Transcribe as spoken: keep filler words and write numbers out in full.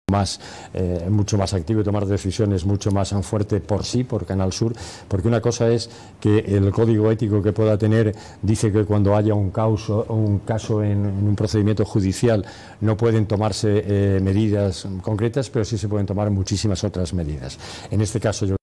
más, eh, mucho más activo y tomar decisiones mucho más fuerte por sí, por Canal Sur, porque una cosa es que el código ético que pueda tener dice que cuando haya un, causo, un caso en, en un procedimiento judicial no pueden tomarse eh, medidas concretas, pero sí se pueden tomar muchísimas otras medidas. En este caso yo